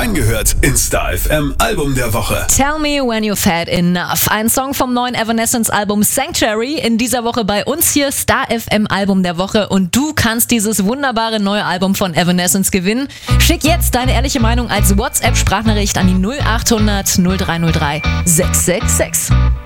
Reingehört in Star FM Album der Woche. Tell Me When You've Had Enough. Ein Song vom neuen Evanescence-Album Sanctuary. In dieser Woche bei uns hier Star FM Album der Woche. Und du kannst dieses wunderbare neue Album von Evanescence gewinnen. Schick jetzt deine ehrliche Meinung als WhatsApp-Sprachnachricht an die 0800 0303 666.